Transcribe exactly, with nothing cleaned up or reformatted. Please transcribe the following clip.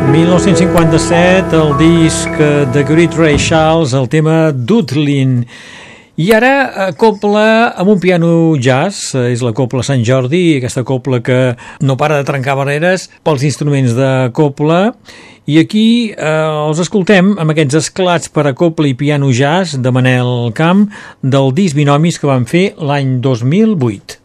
mil nou-cents cinquanta-set, el disc de Great Ray Charles, el tema Dudlin. I ara copla amb un piano jazz, és la copla Sant Jordi, aquesta copla que no para de trencar barreres pels instruments de copla. I aquí eh, els escoltem amb aquests esclats per a copla i piano jazz de Manel Camp del disc Binomis que van fer l'any dos mil vuit.